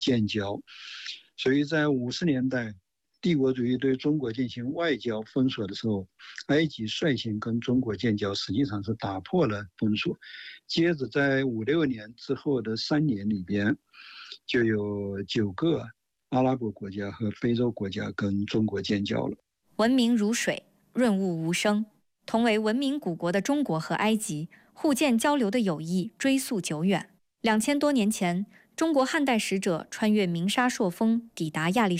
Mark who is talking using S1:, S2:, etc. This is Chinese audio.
S1: 建交。所以在50年代，帝国主义对中国进行外交封锁的时候，埃及率先跟中国建交，实际上是打破了封锁。接着在56年之后的3年里边，就有9个阿拉伯国家和非洲国家跟中国建交了。
S2: 文明如水，润物无声。同为文明古国的中国和埃及互鉴交流的友谊追溯久远。2000多年前，中国汉代使者穿越鸣沙朔风，抵达亚历